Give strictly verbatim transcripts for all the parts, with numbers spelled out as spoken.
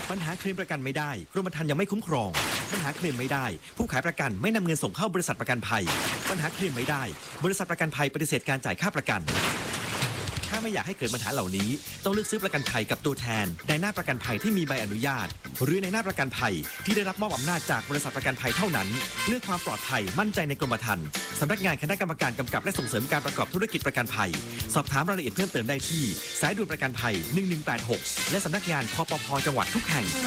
ปัญหาเคลมประกันไม่ได้กรมธรรม์ยังไม่คุ้มครองปัญหาเคลมไม่ได้ผู้ขายประกันไม่นำเงินส่งเข้าบริษัทประกันภัยปัญหาเคลมไม่ได้บริษัทประกันภัยปฏิเสธการจ่ายค่าประกันถ้าไม่อยากให้เกิดปัญหาเหล่านี้ต้องเลือกซื้อประกันภัยกับตัวแทนในหน้าประกันภัยที่มีใบอนุญาตหรือในหน้าประกันภัยที่ได้รับมอบอำนาจจากบริษัทประกันภัยเท่านั้นเลือกความปลอดภัยมั่นใจในกรมธรรม์สำนักงานคณะกรรมการกำกับและส่งเสริมการประกอบธุรกิจประกันภัยสอบถามรายละเอียดเพิ่มเติมได้ที่สายด่วนประกันภัยหนึ่งหนึ่งแปดหกและสำนักงานคปภ.จังหวัดทุกแห่ง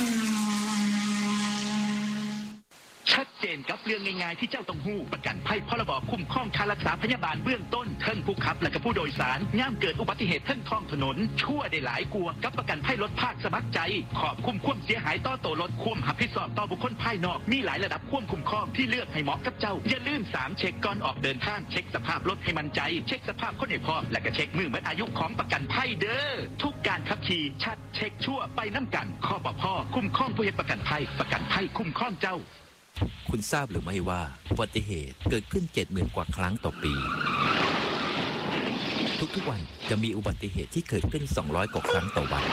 ชัดเจนกับเรื่องง่ายๆที่เจ้าต้องหู้ประกันภัยพรบคุ้มครองค่ารักษาพยาบาลเบื้องต้นเทิงผู้ขับและก็ผู้โดยสารย่ามเกิดอุบัติเหตุเทิงท้องถนนชั่วได้หลายกลัวกับประกันภัยรถภาคสมัครใจขอบคุ้มความเสียหายต่อตัวรถคุ้มหับผิดชอบต่อบุคคลภายนอกมีหลายระดับคุ้มคุ้มครองที่เลือกให้เหมาะกับเจ้าอย่าลืมสามเช็คก่อนออกเดินทางเช็คสภาพรถให้มั่นใจเช็คสภาพคนให้พร้อมและก็เช็คมือหมดอายุของประกันภัยเด้อทุกการขับขี่ชัดเช็คชั่วไปน้ำกันคปภ.คุ้มครองผู้เฮ็ดประกันภัยประกันภัยคุ้มครองเจ้าคุณทราบหรือไม่ว่าอุบัติเหตุเกิดขึ้น เจ็ดหมื่น กว่าครั้งต่อปีทุกๆวันจะมีอุบัติเหตุที่เกิดขึ้นสองร้อยกว่าครั้งต่อวัน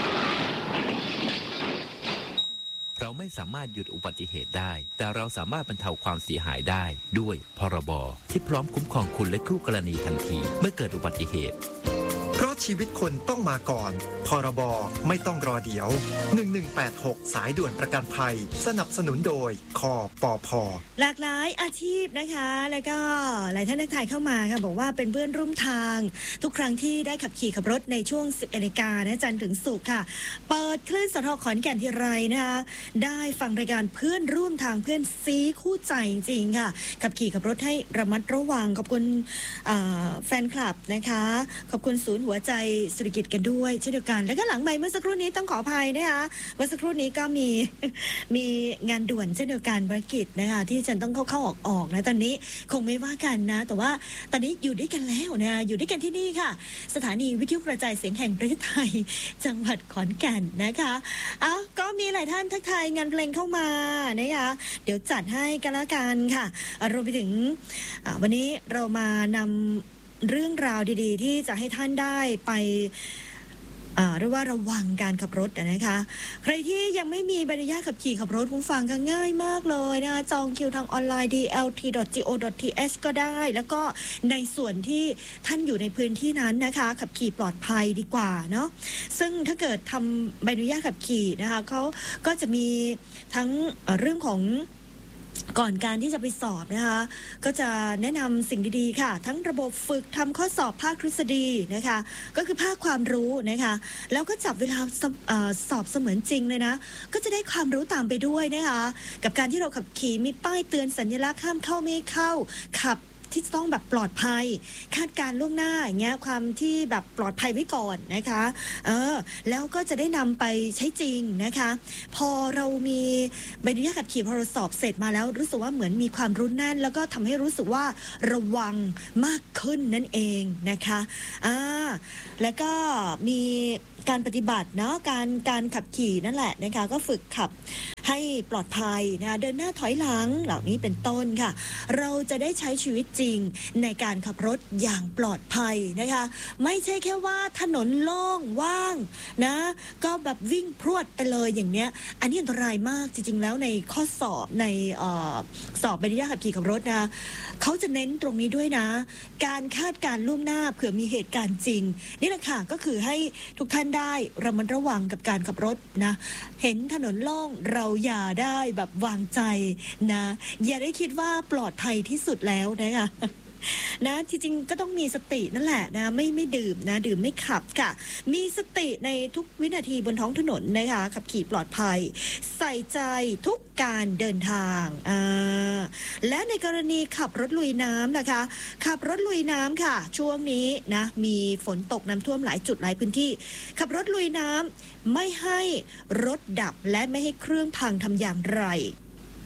เราไม่สามารถหยุดอุบัติเหตุได้แต่เราสามารถบรรเทาความเสียหายได้ด้วยพรบที่พร้อมคุ้มครองคุณและคู่กรณีทันทีเมื่อเกิดอุบัติเหตุเพราะชีวิตคนต้องมาก่อนพรบไม่ต้องรอเดี๋ยวหนึ่งหนึ่งแปดหกสายด่วนประกันภัยสนับสนุนโดยคปภ. หลากหลายอาชีพนะคะแล้วก็หลายท่านทักทายเข้ามาค่ะบอกว่าเป็นเพื่อนร่วมทางทุกครั้งที่ได้ขับขี่ขับรถในช่วงสิบนาฬิกานะจันทร์ถึงศุกร์ค่ะเปิดคลื่นสทขอนแก่นทีไรนะคะได้ฟังรายการเพื่อนร่วมทางเพื่อนซีคู่ใจจริงๆค่ะขับขี่ขับรถให้ระมัดระวังขอบคุณแฟนคลับนะคะขอบคุณศูนย์หัวใจสุริกิจกันด้วยเช่นเดียวกันแล้วก็หลังไมค์เมื่อสักครู่นี้ต้องขออภัยนะคะเมื่อสักครู่นี้ก็มีมีงานด่วนเช่นเดียวกันภารกิจนะคะที่ฉันต้องเข้าเข้าออกออกนะตอนนี้คงไม่ว่ากันนะแต่ว่าตอนนี้อยู่ด้วยกันแล้วนะอยู่ด้วยกันที่นี่ค่ะสถานีวิทยุกระจายเสียงแห่งประเทศไทยจังหวัดขอนแก่นนะคะเอาก็มีหลายท่านทักทายงานเพลงเข้ามานะคะเดี๋ยวจัดให้กันละกันค่ะรวมไปถึงวันนี้เรามานำเรื่องราวดีๆที่จะให้ท่านได้ไปเรียกว่าระวังการขับรถนะคะใครที่ยังไม่มีใบอนุญาตขับขี่ขับรถคุณฟังกันง่ายมากเลยนะคะจองคิวทางออนไลน์ ดี แอล ที ดอท จี โอ ดอท ที เอช ก็ได้แล้วก็ในส่วนที่ท่านอยู่ในพื้นที่นั้นนะคะขับขี่ปลอดภัยดีกว่าเนาะซึ่งถ้าเกิดทำใบอนุญาตขับขี่นะคะเขาก็จะมีทั้งเรื่องของก่อนการที่จะไปสอบนะคะก็จะแนะนำสิ่งดีๆค่ะทั้งระบบฝึกทำข้อสอบภาคทฤษฎีนะคะก็คือภาคความรู้นะคะแล้วก็จับเวลาสอบเสมือนจริงเลยนะก็จะได้ความรู้ตามไปด้วยนะคะกับการที่เราขับขี่มีป้ายเตือนสัญลักษณ์ห้ามเข้าไม่เข้าขับที่ต้องแบบปลอดภัยคาดการล่วงหน้าอย่างเงี้ยความที่แบบปลอดภัยไว้ก่อนนะคะเออแล้วก็จะได้นำไปใช้จริงนะคะพอเรามีใบอนุญาตขับขี่พอเราสอบเสร็จมาแล้วรู้สึกว่าเหมือนมีความรู้แน่นแล้วก็ทำให้รู้สึกว่าระวังมากขึ้นนั่นเองนะคะอ่าแล้วก็มีการปฏิบัติเนาะการการขับขี่นั่นแหละนะคะก็ฝึกขับให้ปลอดภัยนะเดินหน้าถอยหลังเหล่านี้เป็นต้นค่ะเราจะได้ใช้ชีวิตจริงในการขับรถอย่างปลอดภัยนะคะไม่ใช่แค่ว่าถนนโล่งว่างนะก็แบบวิ่งพรวดไปเลยอย่างเนี้ยอันนี้อันตรายมากจริงๆแล้วในข้อสอบในเอ่อสอบใบอนุญาตขับขี่ขับรถนะเขาจะเน้นตรงนี้ด้วยนะการคาดการล่วงหน้าเผื่อมีเหตุการณ์จริงนี่แหละค่ะก็คือให้ทุกท่านได้ระมัดระวังกับการขับรถนะเห็นถนนโล่งเราอย่าได้แบบวางใจนะอย่าได้คิดว่าปลอดภัยที่สุดแล้วนะคะนะจริงๆก็ต้องมีสตินั่นแหละนะไม่ไม่ดื่มนะดื่มไม่ขับค่ะมีสติในทุกวินาทีบนท้องถนนนะคะขับขี่ปลอดภัยใส่ใจทุกการเดินทางอ่าและในกรณีขับรถลุยน้ำนะคะขับรถลุยน้ำค่ะช่วงนี้นะมีฝนตกน้ำท่วมหลายจุดหลายพื้นที่ขับรถลุยน้ำไม่ให้รถดับและไม่ให้เครื่องพังทำอย่างไร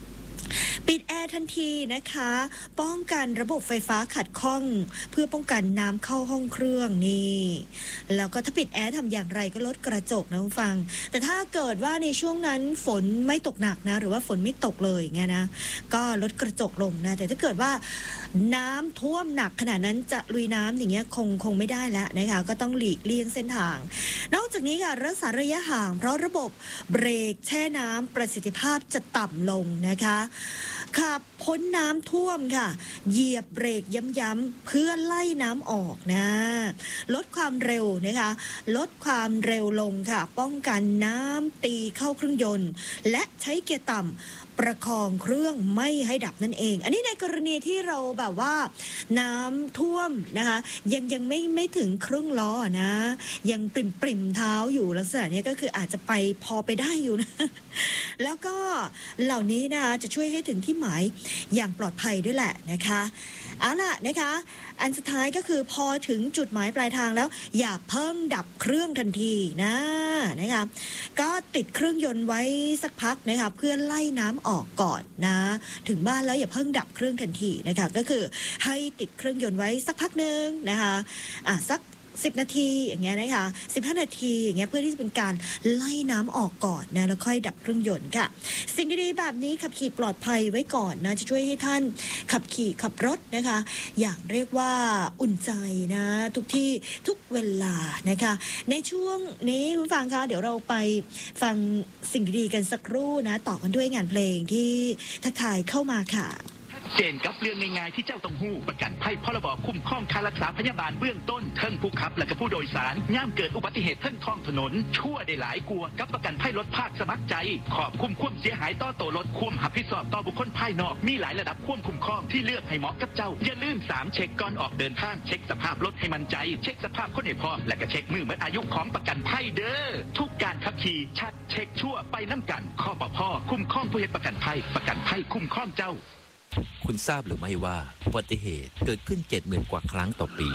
ปิดแอร์ทันทีนะคะ ป้องกันระบบไฟฟ้าขัดข้อง เพื่อป้องกันน้ำเข้าห้องเครื่องนี่แล้วก็ถ้าปิดแอร์ทำอย่างไรก็ลดกระจกนะคุณฟังแต่ถ้าเกิดว่าในช่วงนั้นฝนไม่ตกหนักนะหรือว่าฝนไม่ตกเลยไงนะก็ลดกระจกลงนะแต่ถ้าเกิดว่าน้ำท่วมหนักขนาดนั้นจะลุยน้ำอย่างเงี้ยคงคงไม่ได้แล้วนะคะก็ต้องหลีกเลี่ยงเส้นทางนอกจากนี้ค่ะรักษาระยะห่างเพราะระบบเบรกแช่น้ำประสิทธิภาพจะต่ำลงนะคะขับพ้นน้ำท่วมค่ะเหยียบเบรกย้ำๆเพื่อไล่น้ำออกนะลดความเร็วนะคะลดความเร็วลงค่ะป้องกันน้ำตีเข้าเครื่องยนต์และใช้เกียร์ต่ำประคองเครื่องไม่ให้ดับนั่นเองอันนี้ในกรณีที่เราแบบว่าน้ำท่วมนะคะยังยังไม่ไม่ถึงครึ่งล้อนะยังปริ่มปริ่มเท้าอยู่ลักษณะนี้ก็คืออาจจะไปพอไปได้อยู่นะแล้วก็เหล่านี้นะคะจะช่วยให้ถึงที่หมายอย่างปลอดภัยด้วยแหละนะคะเอาล่ะนะคะอันสุดท้ายก็คือพอถึงจุดหมายปลายทางแล้วอย่าเพิ่งดับเครื่องทันทีนะนะคะก็ติดเครื่องยนต์ไว้สักพักนะคะเพื่อไล่น้ำออกก่อนนะถึงบ้านแล้วอย่าเพิ่งดับเครื่องทันทีนะคะก็คือให้ติดเครื่องยนต์ไว้สักพักหนึ่งนะคะอ่ะสักสิบนาทีอย่างเงี้ยนะคะสิบห้านาทีอย่างเงี้ยเพื่อที่จะเป็นการไล่น้ำออกก่อนนะแล้วค่อยดับเครื่องยนต์ค่ะสิ่งดีๆแบบนี้ขับขี่ปลอดภัยไว้ก่อนนะจะช่วยให้ท่านขับขี่ขับรถนะคะอย่างเรียกว่าอุ่นใจนะทุกที่ทุกเวลานะคะในช่วงนี้คุณฟังคะเดี๋ยวเราไปฟังสิ่งดีๆกันสักครู่นะต่อกันด้วยงานเพลงที่ทักทายเข้ามาค่ะเจนกับเรื่องง่ายๆที่เจ้าต้องหู้ประกันภัยพรบคุ้มครองค่ารักษาพยาบาลเบื้องต้นเทิงผู้ขับและก็ผู้โดยสารย่ามเกิดอุบัติเหตุเทิงท้องถนนชั่วได้หลายกลัวกับประกันภัยรถภาคสมัครใจขอบคุ้มคุ้มเสียหายต่อตัวรถคุ้มหับผิดชอบต่อบุคคลภายนอกมีหลายระดับคุ้มคุ้มครองที่เลือกให้เหมาะกับเจ้าอย่าลืมสามเช็คก่อนออกเดินทางเช็คสภาพรถให้มั่นใจเช็คสภาพคนให้พร้อมและก็เช็คมือเหมือนอายุของประกันภัยเด้อทุกการขับขี่ชัดเช็คชั่วไปน้ำกันข้อปพคุ้มครองผู้เฮ็ดประกันภัยประกันภัยคุ้มครองเจ้าคุณทราบหรือไม่ว่าอุบัติเหตุเกิดขึ้น เจ็ดหมื่น กว่าครั้งต่อปี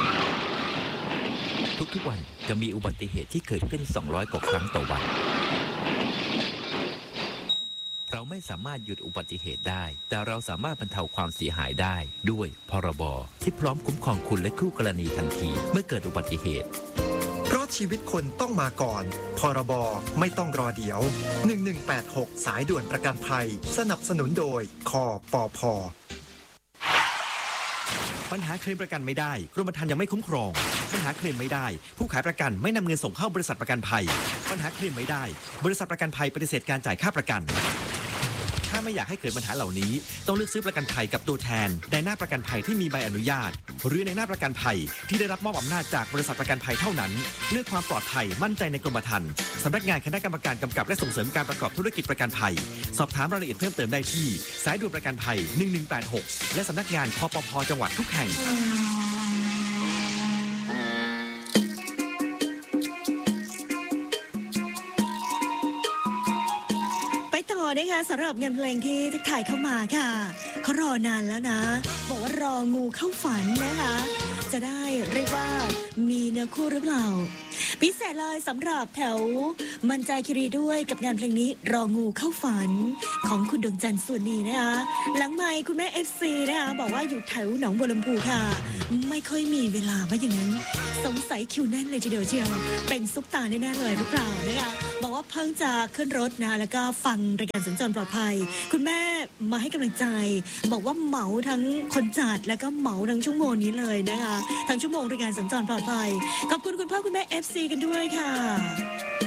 ทุกๆวันจะมีอุบัติเหตุที่เกิดขึ้นสองร้อยกว่าครั้งต่อวันเราไม่สามารถหยุดอุบัติเหตุได้แต่เราสามารถบรรเทาความเสียหายได้ด้วยพรบที่พร้อมคุ้มครองคุณและคู่กรณีทันทีเมื่อเกิดอุบัติเหตุเพราะชีวิตคนต้องมาก่อนพรบไม่ต้องรอเดี๋ยวหนึ่งหนึ่งแปดหกสายด่วนประกันภัยสนับสนุนโดยคปพ. ปัญหาเคลมประกันไม่ได้กรมธรรม์ยังไม่คุ้มครองปัญหาเคลมไม่ได้ผู้ขายประกันไม่นำเงินส่งเข้าบริษัทประกันภัยปัญหาเคลมไม่ได้บริษัทประกันภัยปฏิเสธการจ่ายค่าประกันถ้าไม่อยากให้เกิดปัญหาเหล่านี้ต้องเลือกซื้อประกันภัยกับตัวแทนในหน้าประกันภัยที่มีใบอนุญาตหรือในหน้าประกันภัยที่ได้รับมอบอำนาจจากบริษัทประกันภัยเท่านั้นเลือกความปลอดภัยมั่นใจในกรมธรรม์สำนักงานคณะกรรมการกำกับและส่งเสริมการประกอบธุรกิจประกันภัยสอบถามรายละเอียดเพิ่มเติมได้ที่สายด่วนประกันภัยหนึ่งหนึ่งแปดหกและสำนักงานคปพ.จังหวัดทุกแห่งนะคะสำหรับงานเพลงที่ทักทายเข้ามาค่ะเขารอนานแล้วนะบอกว่ารองูเข้าฝันนะคะจะได้เรียกว่ามีเนื้อคู่หรือเปล่าพิเศษเลยสำหรับแถวมันจาคิรีด้วยกับงานเพลงนี้รองูเข้าฝันของคุณดวงจันทร์ส่วนนี้นะคะหลังไมค์คุณแม่ เอฟ ซี นะคะบอกว่าอยู่แถวหนองบัวลำพูค่ะไม่ค่อยมีเวลาว่าอย่างนั้นสงสัยคิวแน่นเลยทีเดียวเชียวเป็นซุปตาแน่ๆเลยหรือเปล่านะคะบอกว่าเพิ่งจะขึ้นรถนะแล้วก็ฟังรายการสัญจรปลอดภัยคุณแม่มาให้กำลังใจบอกว่าเหมาทั้งคนจัดแล้วก็เหมาทั้งชั่วโมงนี้เลยนะคะทั้งชั่วโมงรายการสัญจรปลอดภัยขอบคุณคุณพ่อคุณแม่ เอฟ ซี กันด้วยค่ะ